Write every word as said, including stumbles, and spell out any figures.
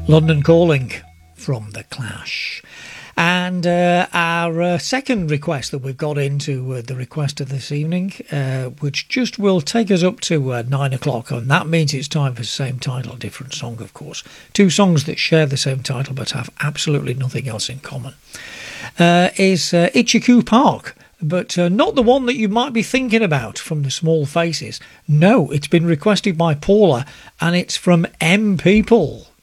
London Calling from The Clash. And uh, our uh, second request that we've got into uh, the request of this evening, uh, which just will take us up to uh, nine o'clock, and that means it's time for same title, different song, of course. Two songs that share the same title but have absolutely nothing else in common. Uh, is uh, Itchy Park, but uh, not the one that you might be thinking about from the Small Faces. No, it's been requested by Paula, and it's from M People.